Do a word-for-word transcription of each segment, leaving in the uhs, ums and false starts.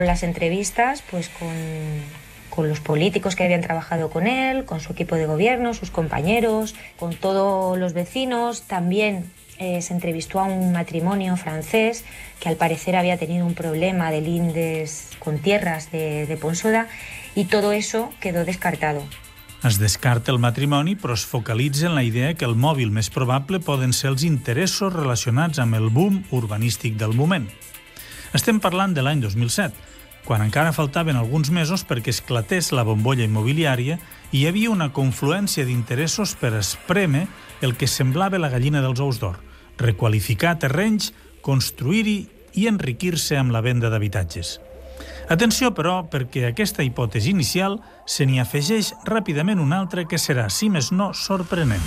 Las entrevistas, pues con, con los políticos que habían trabajado con él, con su equipo de gobierno, sus compañeros, con todos los vecinos. También eh, se entrevistó a un matrimonio francés que al parecer había tenido un problema de lindes con tierras de, de Ponsode, y todo eso quedó descartado. Es descarta el matrimoni, però es focalitza en la idea que el mòbil més probable poden ser els interessos relacionats amb el boom urbanístic del moment. Estem parlant de l'any dos mil set, quan encara faltaven alguns mesos perquè esclatés la bombolla immobiliària i hi havia una confluència d'interessos per esprémer el que semblava la gallina dels ous d'or, requalificar terrenys, construir-hi i enriquir-se amb la venda d'habitatges. Atenció, però, perquè a aquesta hipòtesi inicial se n'hi afegeix ràpidament una altra que serà, si més no, sorprenent.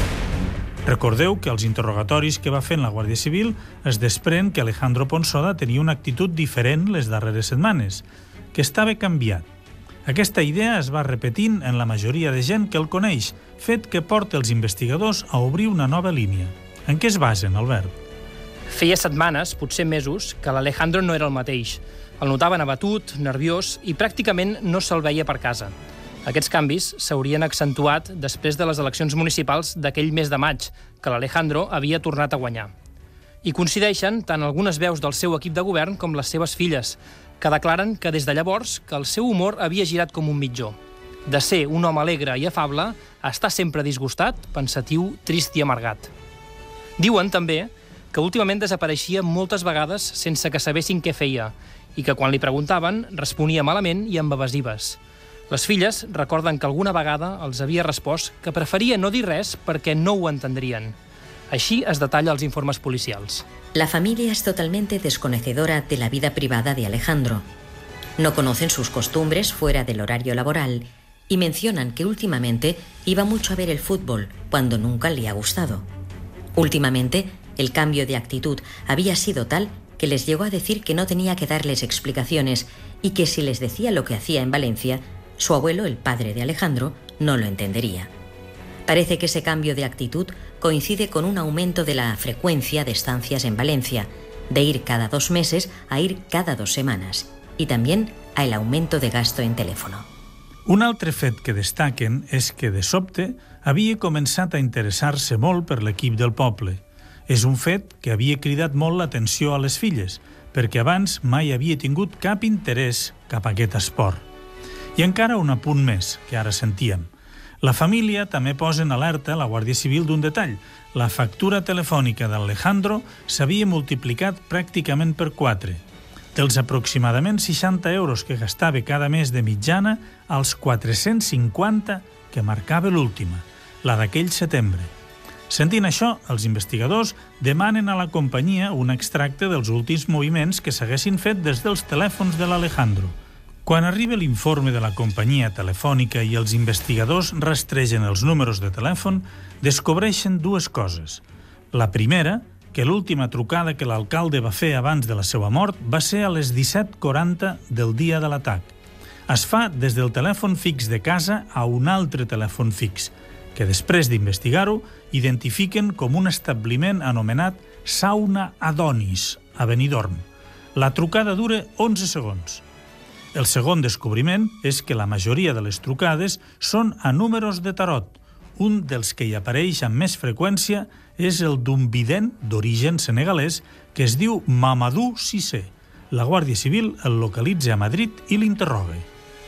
Recordeu que als interrogatoris que va fer en la Guàrdia Civil es desprèn que Alejandro Ponsode tenia una actitud diferent les darreres setmanes, que estava canviat. Aquesta idea es va repetint en la majoria de gent que el coneix, fet que porta els investigadors a obrir una nova línia. En què es basen, Albert? Feia setmanes, potser mesos, que l'Alejandro no era el mateix. El notaven abatut, nerviós i pràcticament no se'l veia per casa. Aquests canvis s'haurien accentuat després de les eleccions municipals d'aquell mes de maig, que l'Alejandro havia tornat a guanyar. I coincideixen tant algunes veus del seu equip de govern com les seves filles, que declaren que des de llavors que el seu humor havia girat com un mitjó. De ser un home alegre i afable, a estar sempre disgustat, pensatiu, trist i amargat. Diuen també que últimament desapareixia moltes vegades sense que sabessin què feia i que quan li preguntaven responia malament i amb evasives. Les filles recorden que alguna vegada els havia respost que preferia no dir res perquè no ho entendrien. Així es detalla als informes policials. La familia es totalmente desconocedora de la vida privada de Alejandro. No conocen sus costumbres fuera del horario laboral y mencionan que últimamente iba mucho a ver el fútbol cuando nunca le ha gustado. Últimamente, el cambio de actitud había sido tal que les llegó a decir que no tenía que darles explicaciones y que si les decía lo que hacía en Valencia, su abuelo, el padre de Alejandro, no lo entendería. Parece que ese cambio de actitud coincide con un aumento de la frecuencia de estancias en Valencia, de ir cada dos meses a ir cada dos semanas, y también al aumento de gasto en teléfono. Un altre fet que destaquen és que, de sobte, havia començat a interessar-se molt per l'equip del poble. És un fet que havia cridat molt l'atenció a les filles, perquè abans mai havia tingut cap interès cap a aquest esport. I encara un apunt més, que ara sentíem. La família també posa en alerta la Guàrdia Civil d'un detall. La factura telefònica d'Alejandro s'havia multiplicat pràcticament per quatre. Dels aproximadament seixanta euros que gastava cada mes de mitjana als quatre-cents cinquanta que marcava l'última, la d'aquell setembre. Sentint això, els investigadors demanen a la companyia un extracte dels últims moviments que s'haguessin fet des dels telèfons de l'Alejandro. Quan arriba l'informe de la companyia telefònica i els investigadors rastregen els números de telèfon, descobreixen dues coses. La primera, que l'última trucada que l'alcalde va fer abans de la seva mort va ser a les disset quaranta del dia de l'atac. Es fa des del telèfon fix de casa a un altre telèfon fix, que després d'investigar-ho identifiquen com un establiment anomenat Sauna Adonis, a Benidorm. La trucada dura onze segons. El segon descobriment és que la majoria de les trucades són a números de tarot. Un dels que hi apareix amb més freqüència és el d'un vident d'origen senegalès que es diu Mamadou Cissé. La Guàrdia Civil el localitza a Madrid i l'interroga.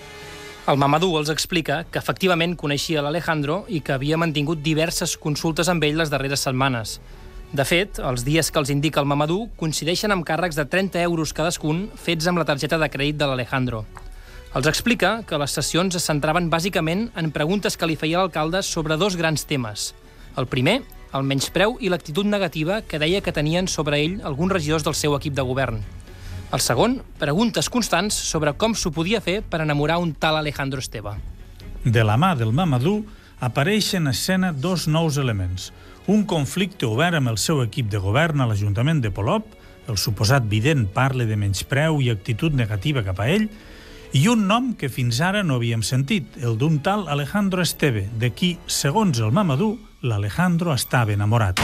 El Mamadou els explica que efectivament coneixia l'Alejandro i que havia mantingut diverses consultes amb ell les darreres setmanes. De fet, els dies que els indica el Mamadou coincideixen amb càrrecs de trenta euros cadascun fets amb la targeta de crèdit de l'Alejandro. Els explica que les sessions es centraven bàsicament en preguntes que li feia l'alcalde sobre dos grans temes. El primer, el menyspreu i l'actitud negativa que deia que tenien sobre ell alguns regidors del seu equip de govern. El segon, preguntes constants sobre com s'ho podia fer per enamorar un tal Alejandro Esteve. De la mà del Mamadou apareixen en escena dos nous elements. Un conflicte obert amb el seu equip de govern a l'Ajuntament de Polop, el suposat vident parla de menyspreu i actitud negativa cap a ell, i un nom que fins ara no havíem sentit, el d'un tal Alejandro Esteve, de qui, segons el Mamadou, l'Alejandro estava enamorat.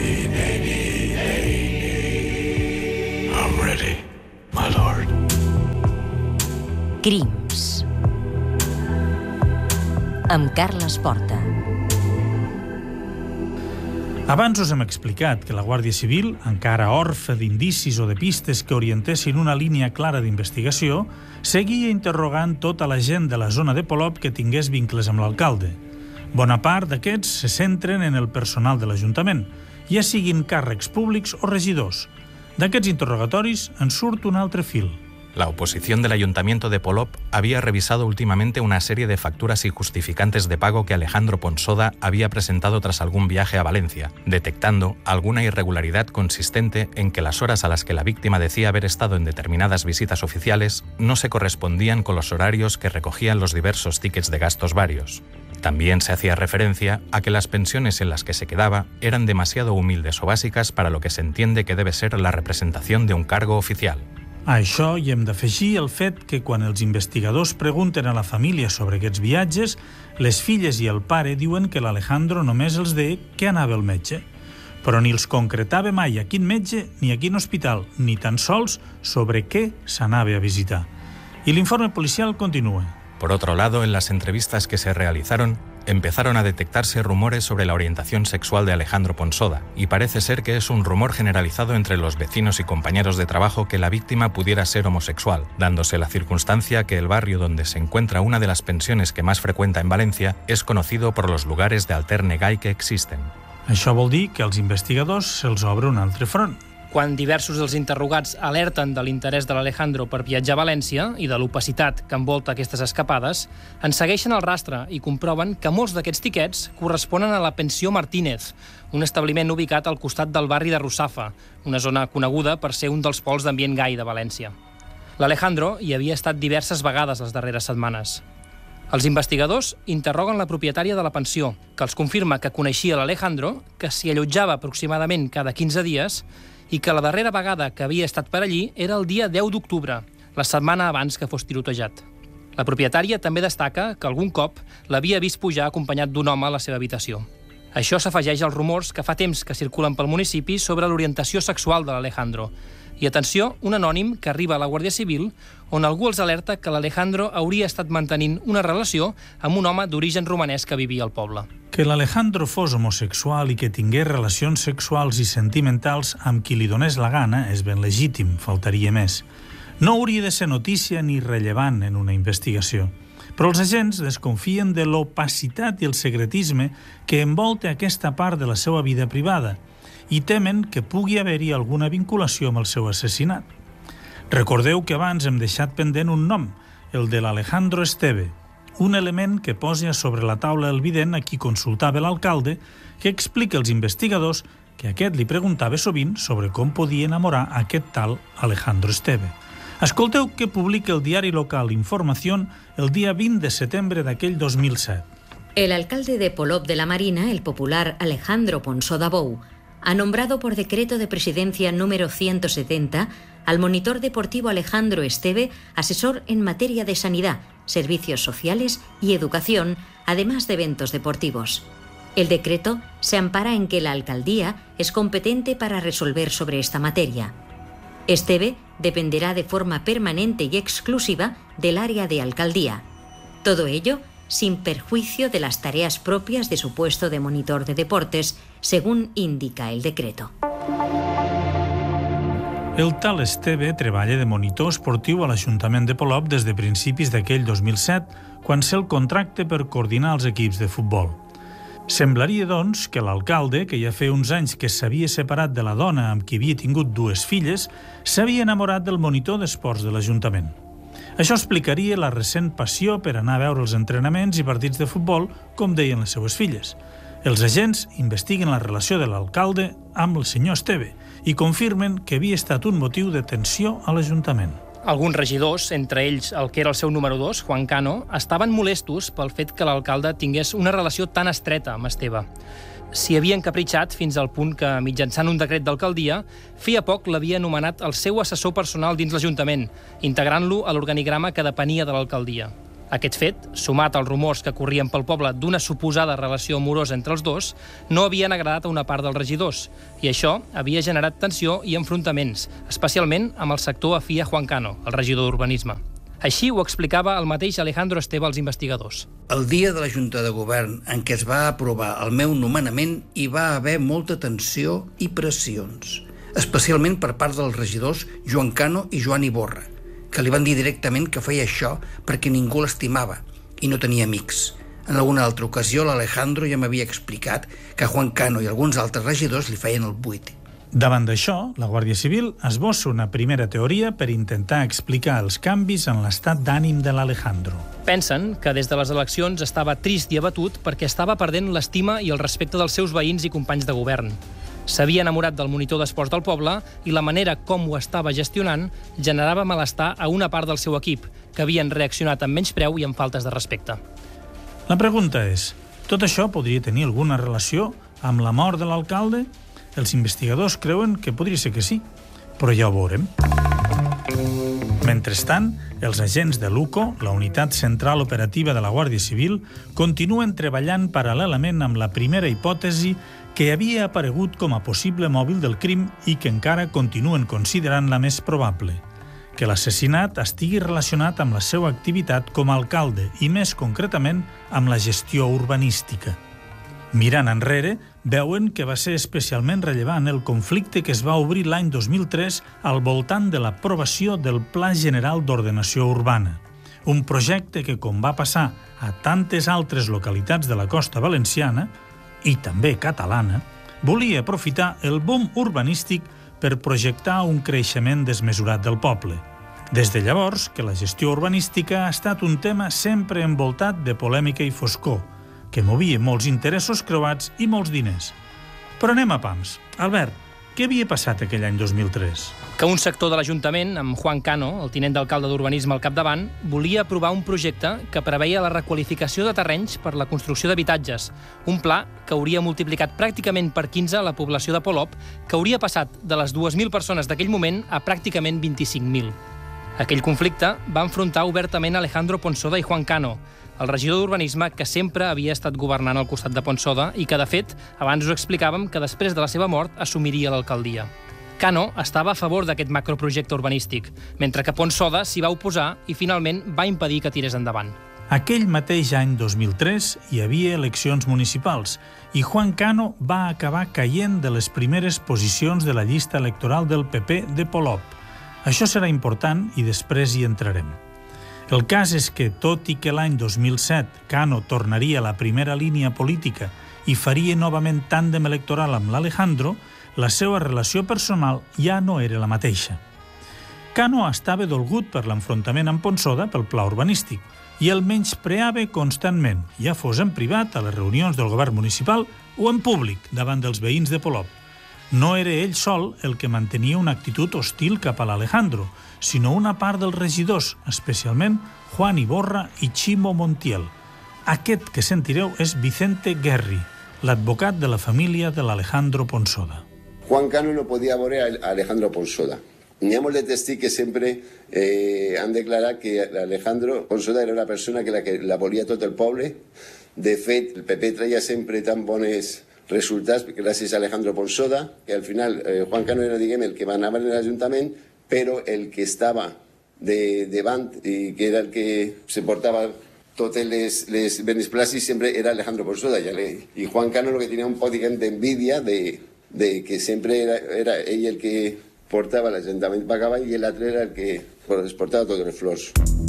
I'm ready, my lord. Crims. Amb Carles Porta. Abans us hem explicat que la Guàrdia Civil, encara orfe d'indicis o de pistes que orientessin una línia clara d'investigació, seguia interrogant tota la gent de la zona de Polop que tingués vincles amb l'alcalde. Bona part d'aquests se centren en el personal de l'Ajuntament, ja siguin càrrecs públics o regidors. D'aquests interrogatoris en surt un altre fil. La oposición del Ayuntamiento de Polop había revisado últimamente una serie de facturas y justificantes de pago que Alejandro Ponsoda había presentado tras algún viaje a Valencia, detectando alguna irregularidad consistente en que las horas a las que la víctima decía haber estado en determinadas visitas oficiales no se correspondían con los horarios que recogían los diversos tickets de gastos varios. También se hacía referencia a que las pensiones en las que se quedaba eran demasiado humildes o básicas para lo que se entiende que debe ser la representación de un cargo oficial. A això hi hem d'afegir el fet que quan els investigadors pregunten a la família sobre aquests viatges, les filles i el pare diuen que l'Alejandro només els deia que anava al metge, però ni els concretava mai a quin metge ni a quin hospital, ni tan sols sobre què s'anava a visitar. I l'informe policial continua. Por otro lado, en las entrevistas que se realizaron, empezaron a detectarse rumores sobre la orientación sexual de Alejandro Ponsoda, y parece ser que es un rumor generalizado entre los vecinos y compañeros de trabajo que la víctima pudiera ser homosexual, dándose la circunstancia que el barrio donde se encuentra una de las pensiones que más frecuenta en Valencia es conocido por los lugares de alterne gai que existen. Això vol dir que als investigadors se'ls obre un altre front. Quan diversos dels interrogats alerten de l'interès de l'Alejandro per viatjar a València i de l'opacitat que envolta aquestes escapades, en segueixen el rastre i comproven que molts d'aquests tiquets corresponen a la Pensió Martínez, un establiment ubicat al costat del barri de Russafa, una zona coneguda per ser un dels pols d'ambient gai de València. L'Alejandro hi havia estat diverses vegades les darreres setmanes. Els investigadors interroguen la propietària de la pensió, que els confirma que coneixia l'Alejandro, que s'hi allotjava aproximadament cada quinze dies i que la darrera vegada que havia estat per allí era el dia deu d'octubre, la setmana abans que fos tirotejat. La propietària també destaca que algun cop l'havia vist pujar acompanyat d'un home a la seva habitació. Això s'afegeix als rumors que fa temps que circulen pel municipi sobre l'orientació sexual de l'Alejandro. I atenció, un anònim que arriba a la Guàrdia Civil on algú els alerta que l'Alejandro hauria estat mantenint una relació amb un home d'origen romanès que vivia al poble. Que l'Alejandro fos homosexual i que tingués relacions sexuals i sentimentals amb qui li donés la gana és ben legítim, faltaria més. No hauria de ser notícia ni rellevant en una investigació. Però els agents desconfien de l'opacitat i el secretisme que envolta aquesta part de la seva vida privada i temen que pugui haver-hi alguna vinculació amb el seu assassinat. Recordeu que abans hem deixat pendent un nom, el de l'Alejandro Esteve, un element que posa sobre la taula el vident a qui consultava l'alcalde, que explica als investigadors que aquest li preguntava sovint sobre com podia enamorar aquest tal Alejandro Esteve. Escolteu què publica el diari local Información el dia vint de setembre d'aquell dos mil set. El alcalde de Polop de la Marina, el popular Alejandro Ponsoda Bou, ha nombrado por decreto de presidencia número ciento setenta al monitor deportivo Alejandro Esteve asesor en materia de sanidad, servicios sociales y educación, además de eventos deportivos. El decreto se ampara en que la alcaldía es competente para resolver sobre esta materia. Esteve dependerá de forma permanente y exclusiva del área de alcaldía. Todo ello sin perjuicio de las tareas propias de su puesto de monitor de deportes, según indica el decreto. El tal Esteve treballa de monitor esportiu a l'Ajuntament de Polop des de principis d'aquell dos mil set, quan se'l contracta per coordinar els equips de futbol. Semblaria, doncs, que l'alcalde, que ja feia uns anys que s'havia separat de la dona amb qui havia tingut dues filles, s'havia enamorat del monitor d'esports de l'Ajuntament. Això explicaria la recent passió per anar a veure els entrenaments i partits de futbol, com deien les seues filles. Els agents investiguen la relació de l'alcalde amb el senyor Esteve i confirmen que havia estat un motiu de tensió a l'Ajuntament. Alguns regidors, entre ells el que era el seu número dos, Juan Cano, estaven molestos pel fet que l'alcalde tingués una relació tan estreta amb Esteve. S'hi havia encapritxat fins al punt que, mitjançant un decret d'alcaldia, feia poc l'havia anomenat el seu assessor personal dins l'Ajuntament, integrant-lo a l'organigrama que depenia de l'alcaldia. Aquest fet, sumat als rumors que corrien pel poble d'una suposada relació amorosa entre els dos, no havien agradat a una part dels regidors, i això havia generat tensió i enfrontaments, especialment amb el sector afí a Juan Cano, el regidor d'Urbanisme. Així ho explicava el mateix Alejandro Esteve als investigadors. El dia de la Junta de Govern en què es va aprovar el meu nomenament hi va haver molta tensió i pressions, especialment per part dels regidors Joan Cano i Joan Iborra, que li van dir directament que feia això perquè ningú l'estimava i no tenia amics. En alguna altra ocasió l'Alejandro ja m'havia explicat que Juan Cano i alguns altres regidors li feien el buit. Davant d'això, la Guàrdia Civil esbossa una primera teoria per intentar explicar els canvis en l'estat d'ànim de l'Alejandro. Pensen que des de les eleccions estava trist i abatut perquè estava perdent l'estima i el respecte dels seus veïns i companys de govern. S'havia enamorat del monitor d'esports del poble i la manera com ho estava gestionant generava malestar a una part del seu equip, que havien reaccionat amb menyspreu i amb faltes de respecte. La pregunta és, tot això podria tenir alguna relació amb la mort de l'alcalde? Els investigadors creuen que podria ser que sí, però ja ho veurem. Mentrestant, els agents de l'U C O, la Unitat Central Operativa de la Guàrdia Civil, continuen treballant paral·lelament amb la primera hipòtesi que havia aparegut com a possible mòbil del crim i que encara continuen considerant la més probable, que l'assassinat estigui relacionat amb la seva activitat com a alcalde i, més concretament, amb la gestió urbanística. Mirant enrere, veuen que va ser especialment rellevant el conflicte que es va obrir l'any dos mil tres al voltant de l'aprovació del Pla General d'Ordenació Urbana, un projecte que, com va passar a tantes altres localitats de la costa valenciana, i també catalana, volia aprofitar el boom urbanístic per projectar un creixement desmesurat del poble. Des de llavors que la gestió urbanística ha estat un tema sempre envoltat de polèmica i foscor, que movia molts interessos creuats i molts diners. Però anem a pams. Albert, què havia passat aquell any dos mil tres? Que un sector de l'Ajuntament, amb Juan Cano, el tinent d'alcalde d'Urbanisme al capdavant, volia aprovar un projecte que preveia la requalificació de terrenys per la construcció d'habitatges, un pla que hauria multiplicat pràcticament per quinze la població de Polop, que hauria passat de les dues mil persones d'aquell moment a pràcticament vint-i-cinc mil. Aquell conflicte va enfrontar obertament Alejandro Ponsoda i Juan Cano, el regidor d'Urbanisme que sempre havia estat governant al costat de Ponsoda i que, de fet, abans us explicàvem que després de la seva mort assumiria l'alcaldia. Cano estava a favor d'aquest macroprojecte urbanístic, mentre que Ponsoda s'hi va oposar i finalment va impedir que tirés endavant. Aquell mateix any dos mil tres hi havia eleccions municipals i Juan Cano va acabar caient de les primeres posicions de la llista electoral del P P de Polop. Això serà important i després hi entrarem. El cas és que, tot i que l'any dos mil set Cano tornaria a la primera línia política i faria novament tàndem electoral amb l'Alejandro, la seva relació personal ja no era la mateixa. Cano estava dolgut per l'enfrontament amb Ponsoda pel pla urbanístic i el menyspreava constantment, ja fos en privat a les reunions del govern municipal o en públic davant dels veïns de Polop. No era ell sol el que mantenia una actitud hostil cap a l'Alejandro, sinó una part dels regidors, especialment Juan Iborra i Chimo Montiel. Aquest que sentireu és Vicente Guerri, l'advocat de la família de l'Alejandro Ponsoda. Juan Cano no podía ver a Alejandro Ponsoda. Teníamos de testigo que siempre eh, han declarado que Alejandro Ponsoda era una persona que la, que la volia tot el poble. De fet, el P P traia sempre tan bones resultats gràcies a Alejandro Ponsoda, que al final eh, Juan Cano era, diguem, el que manava en l'Ajuntament, però el que estava de, davant i que era el que se portava totes les, les benesplàcits sempre era Alejandro Ponsoda. I Juan Cano lo que tenia un poc, diguem, d'envidia de, de que sempre era, era ell el que portava l'Ajuntament per cavall i l'altre era el que es portava totes les flors.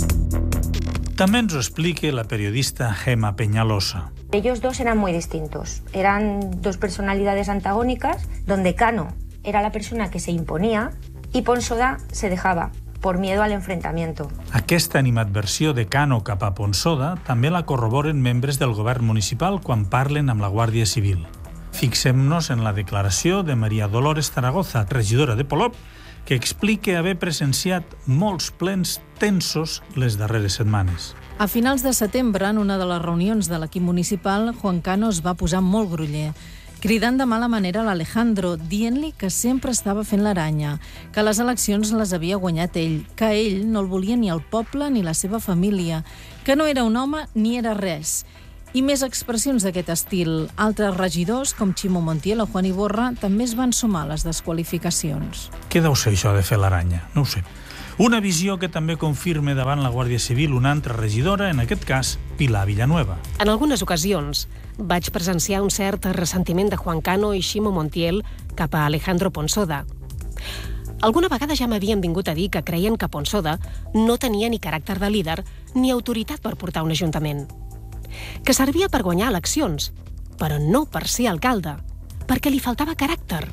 També ens ho explica la periodista Gemma Peñalosa. Ellos dos eran muy distintos. Eran dos personalidades antagónicas, donde Cano era la persona que se imponía y Ponsoda se dejaba, por miedo al enfrentamiento. Aquesta animadversió de Cano cap a Ponsoda també la corroboren membres del govern municipal quan parlen amb la Guàrdia Civil. Fixem-nos en la declaració de María Dolores Zaragoza, regidora de Polop, que explica haver presenciat molts plens tensos les darreres setmanes. A finals de setembre, en una de les reunions de l'equip municipal, Juan Cano es va posar molt groller, cridant de mala manera a l'Alejandro, dient-li que sempre estava fent l'aranya, que les eleccions les havia guanyat ell, que ell no el volia ni el poble ni la seva família, que no era un home ni era res. I més expressions d'aquest estil. Altres regidors, com Chimo Montiel o Juan Iborra, també es van sumar a les desqualificacions. Què deu ser això de fer l'aranya? No ho sé. Una visió que també confirma davant la Guàrdia Civil una altra regidora, en aquest cas, Pilar Villanueva. En algunes ocasions vaig presenciar un cert ressentiment de Juan Cano i Ximo Montiel cap a Alejandro Ponsode. Alguna vegada ja m'havien vingut a dir que creien que Ponsode no tenia ni caràcter de líder ni autoritat per portar un ajuntament. Que servia per guanyar eleccions, però no per ser alcalde, perquè li faltava caràcter.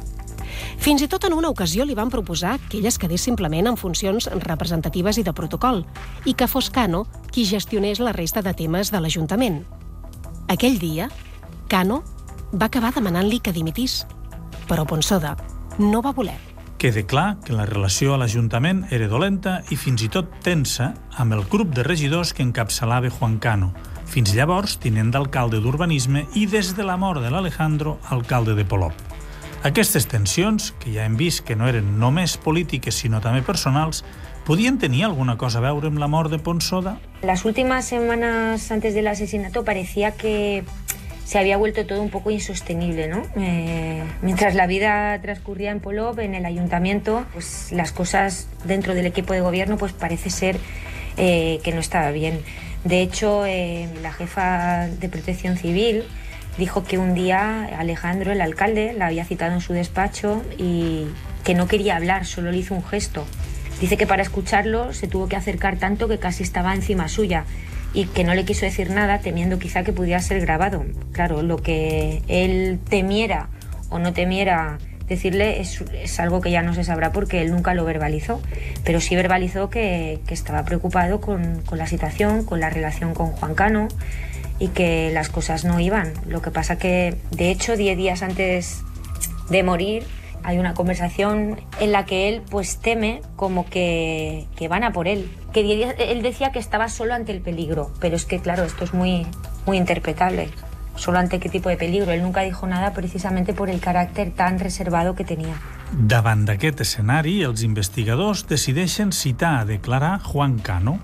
Fins i tot en una ocasió li van proposar que ell es quedés simplement en funcions representatives i de protocol i que fos Cano qui gestionés la resta de temes de l'Ajuntament. Aquell dia, Cano va acabar demanant-li que dimitís, però Ponsode no va voler. Queda clar que la relació a l'Ajuntament era dolenta i fins i tot tensa amb el grup de regidors que encapçalava Juan Cano, fins llavors tinent d'alcalde d'Urbanisme i des de la mort de l'Alejandro, alcalde de Polop. Aquestes tensions, que ja hem vist que no eren només polítiques sinó també personals, podien tenir alguna cosa a veure amb la mort de Ponsode? Las últimas semanas antes del asesinato parecía que se había vuelto todo un poco insostenible, ¿no? Eh, mientras la vida transcurría en Polop, en el ayuntamiento, pues las cosas dentro del equipo de gobierno pues parece ser eh, que no estaba bien. De hecho, eh, la jefa de Protección Civil dijo que un día Alejandro, el alcalde, la había citado en su despacho y que no quería hablar, solo le hizo un gesto. Dice que para escucharlo se tuvo que acercar tanto que casi estaba encima suya y que no le quiso decir nada, temiendo quizá que pudiera ser grabado. Claro, lo que él temiera o no temiera decirle es, es algo que ya no se sabrá porque él nunca lo verbalizó, pero sí verbalizó que, que estaba preocupado con, con la situación, con la relación con Juan Cano, y que las cosas no iban. Lo que pasa que, de hecho, diez días antes de morir, hay una conversación en la que él pues teme como que, que van a por él. Que diez días, él decía que estaba solo ante el peligro, pero es que, claro, esto es muy, muy interpretable. ¿Solo ante qué tipo de peligro? Él nunca dijo nada precisamente por el caràcter tan reservado que tenia. Davant d'aquest escenari, els investigadors decideixen citar a declarar Juan Cano.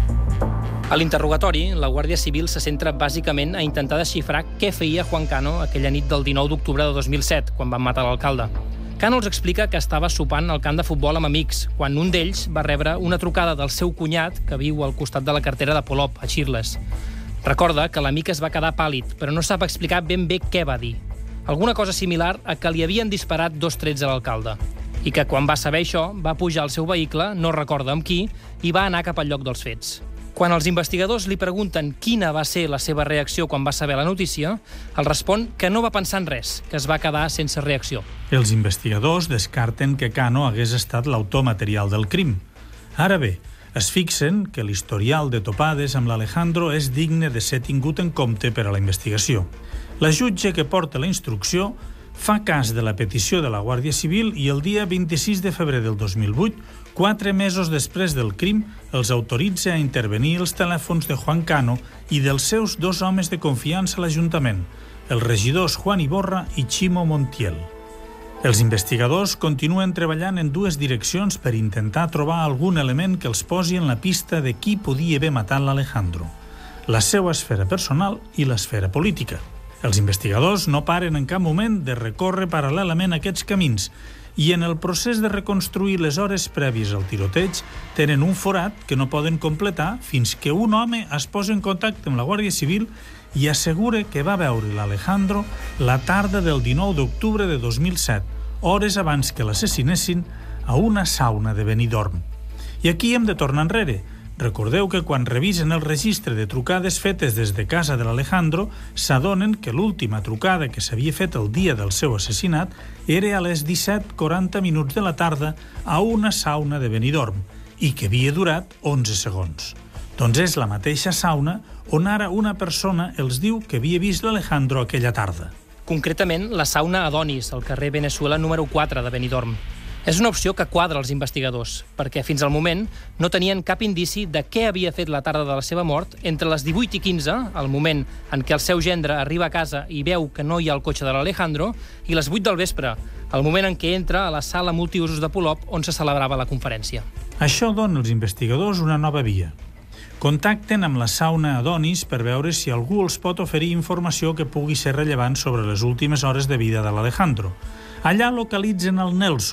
A l'interrogatori, la Guàrdia Civil se centra bàsicament a intentar desxifrar què feia Juan Cano aquella nit del dinou d'octubre de dos mil set, quan van matar l'alcalde. Cano els explica que estava sopant al camp de futbol amb amics, quan un d'ells va rebre una trucada del seu cunyat, que viu al costat de la cartera de Polop, a Xirles. Recorda que l'amic es va quedar pàl·lid, però no sap explicar ben bé què va dir. Alguna cosa similar a que li havien disparat dos trets a l'alcalde. I que quan va saber això, va pujar al seu vehicle, no recorda amb qui, i va anar cap al lloc dels fets. Quan els investigadors li pregunten quina va ser la seva reacció quan va saber la notícia, el respon que no va pensar en res, que es va quedar sense reacció. Els investigadors descarten que Cano hagués estat l'autor material del crim. Ara bé, es fixen que l'historial de topades amb l'Alejandro és digne de ser tingut en compte per a la investigació. La jutge que porta la instrucció fa cas de la petició de la Guàrdia Civil i el dia vint-i-sis de febrer del dos mil vuit, quatre mesos després del crim, els autoritza a intervenir els telèfons de Juan Cano i dels seus dos homes de confiança a l'Ajuntament, els regidors Juan Iborra i Ximo Montiel. Els investigadors continuen treballant en dues direccions per intentar trobar algun element que els posi en la pista de qui podia haver matat l'Alejandro, la seva esfera personal i l'esfera política. Els investigadors no paren en cap moment de recórrer paral·lelament a aquests camins i en el procés de reconstruir les hores prèvies al tiroteig tenen un forat que no poden completar fins que un home es posa en contacte amb la Guàrdia Civil i assegura que va veure l'Alejandro la tarda del dinou d'octubre de dos mil set, hores abans que l'assassinessin, a una sauna de Benidorm. I aquí hem de tornar enrere. Recordeu que quan revisen el registre de trucades fetes des de casa de l'Alejandro, s'adonen que l'última trucada que s'havia fet el dia del seu assassinat era a les disset quaranta minuts de la tarda a una sauna de Benidorm i que havia durat onze segons. Doncs és la mateixa sauna on ara una persona els diu que havia vist l'Alejandro aquella tarda. Concretament, la sauna Adonis, al carrer Venezuela número quatre de Benidorm. És una opció que quadra els investigadors, perquè fins al moment no tenien cap indici de què havia fet la tarda de la seva mort entre les divuit i quinze, el moment en què el seu gendre arriba a casa i veu que no hi ha el cotxe de l'Alejandro, i les vuit del vespre, el moment en què entra a la sala multiusos de Polop on se celebrava la conferència. Això dona als investigadors una nova via. Contacten amb la sauna Adonis per veure si algú els pot oferir informació que pugui ser rellevant sobre les últimes hores de vida de l'Alejandro. Allà localitzen el Nelson,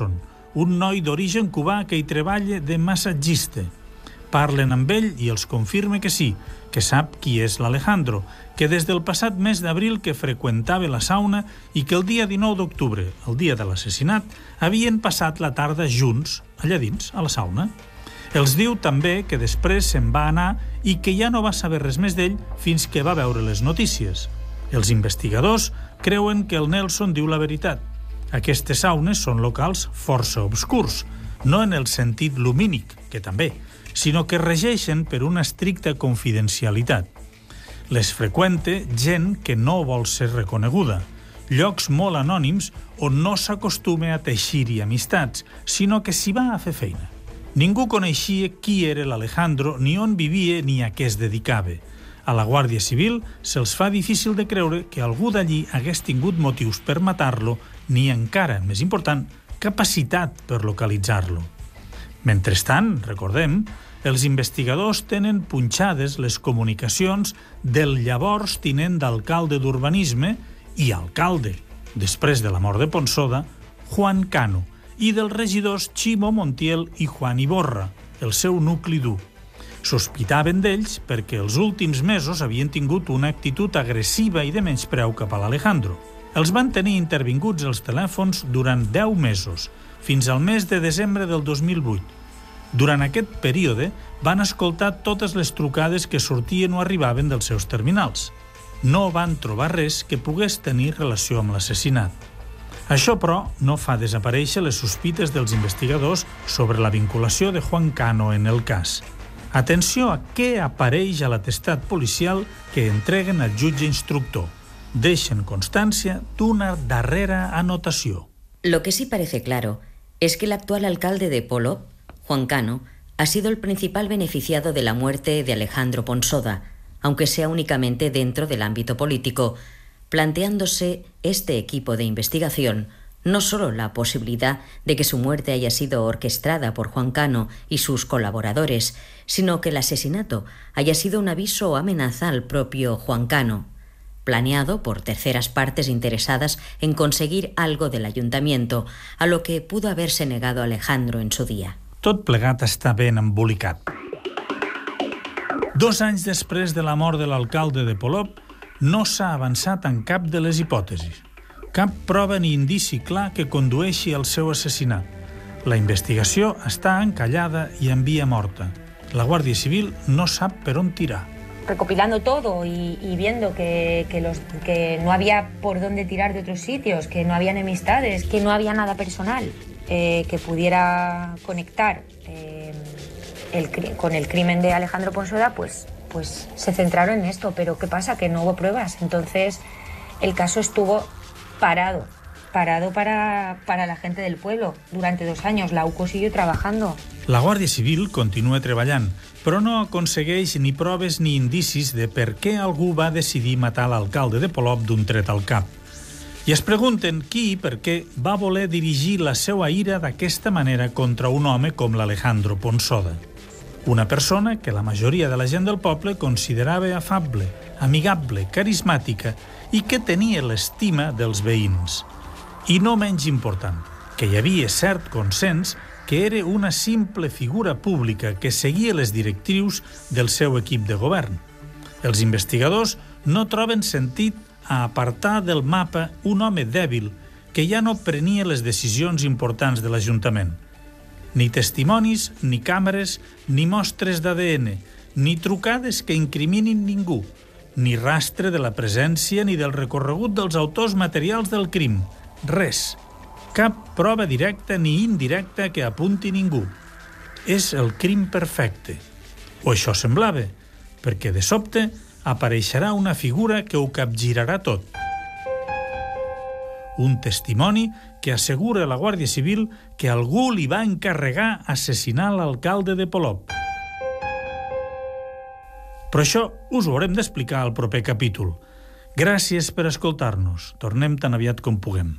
un noi d'origen cubà que hi treballa de massatgista. Parlen amb ell i els confirma que sí, que sap qui és l'Alejandro, que des del passat mes d'abril que freqüentava la sauna i que el dia dinou d'octubre, el dia de l'assassinat, havien passat la tarda junts, allà dins, a la sauna. Els diu també que després se'n va anar i que ja no va saber res més d'ell fins que va veure les notícies. Els investigadors creuen que el Nelson diu la veritat. Aquestes saunes són locals força obscurs, no en el sentit lumínic, que també, sinó que regeixen per una estricta confidencialitat. Les freqüente gent que no vol ser reconeguda, llocs molt anònims on no s'acostuma a teixir-hi amistats, sinó que s'hi va a fer feina. Ningú coneixia qui era l'Alejandro, ni on vivia, ni a què es dedicava. A la Guàrdia Civil se'ls fa difícil de creure que algú d'allí hagués tingut motius per matar-lo, ni encara, més important, capacitat per localitzar-lo. Mentrestant, recordem, els investigadors tenen punxades les comunicacions del llavors tinent d'alcalde d'Urbanisme i alcalde, després de la mort de Ponsoda, Juan Cano, i dels regidors Ximo Montiel i Juan Iborra, el seu nucli dur. Sospitaven d'ells perquè els últims mesos havien tingut una actitud agressiva i de menyspreu cap a l'Alejandro. Els van tenir intervinguts els telèfons durant deu mesos, fins al mes de desembre del dos mil vuit. Durant aquest període van escoltar totes les trucades que sortien o arribaven dels seus terminals. No van trobar res que pogués tenir relació amb l'assassinat. Això, però, no fa desaparèixer les sospites dels investigadors sobre la vinculació de Juan Cano en el cas. Atenció a què apareix a l'atestat policial que entreguen al jutge instructor. Deixen constancia d'una darrera anotació. Lo que sí parece claro es que el actual alcalde de Polop, Juan Cano, ha sido el principal beneficiado de la muerte de Alejandro Ponsoda, aunque sea únicamente dentro del ámbito político, planteándose este equipo de investigación no solo la posibilidad de que su muerte haya sido orquestada por Juan Cano y sus colaboradores, sino que el asesinato haya sido un aviso o amenaza al propio Juan Cano, planeado por terceras partes interesadas en conseguir algo del ayuntamiento, a lo que pudo haberse negado Alejandro en su día. Tot plegat està ben embolicat. Dos anys després de la mort de l'alcalde de Polop, no s'ha avançat en cap de les hipòtesis. Cap prova ni indici clar que condueixi al seu assassinat. La investigació està encallada i en via morta. La Guàrdia Civil no sap per on tirar. Recopilando todo y, y viendo que, que, los, que no había por dónde tirar de otros sitios, que no había enemistades, que no había nada personal eh, que pudiera conectar eh, el, con el crimen de Alejandro Ponsoda, pues, pues se centraron en esto. Pero ¿qué pasa? Que no hubo pruebas. Entonces el caso estuvo parado, parado para, para la gente del pueblo durante dos años. La U C O siguió trabajando. La Guàrdia Civil continua treballant, però no aconsegueix ni proves ni indicis de per què algú va decidir matar l'alcalde de Polop d'un tret al cap. I es pregunten qui i per què va voler dirigir la seva ira d'aquesta manera contra un home com l'Alejandro Ponsoda. Una persona que la majoria de la gent del poble considerava afable, amigable, carismàtica i que tenia l'estima dels veïns. I no menys important, que hi havia cert consens que era una simple figura pública que seguia les directrius del seu equip de govern. Els investigadors no troben sentit a apartar del mapa un home dèbil que ja no prenia les decisions importants de l'Ajuntament. Ni testimonis, ni càmeres, ni mostres d'A D N, ni trucades que incriminin ningú, ni rastre de la presència ni del recorregut dels autors materials del crim. Res. Cap prova directa ni indirecta que apunti ningú. És el crim perfecte. O això semblava, perquè de sobte apareixerà una figura que ho capgirarà tot. Un testimoni que assegura a la Guàrdia Civil que algú li va encarregar assassinar l'alcalde de Polop. Però això us ho haurem d'explicar al proper capítol. Gràcies per escoltar-nos. Tornem tan aviat com puguem.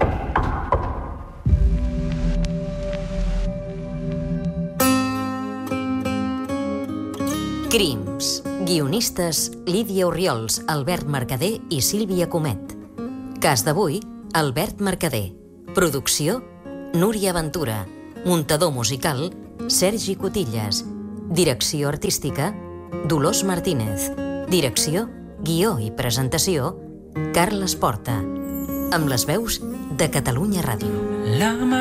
Crims. Guionistes Lídia Orriols, Albert Mercader i Sílvia Comet. Cas d'avui, Albert Mercader. Producció Núria Ventura. Muntador musical, Sergi Cotillas. Direcció artística, Dolors Martínez. Direcció, guió i presentació, Carles Porta. Amb les veus de Catalunya Ràdio.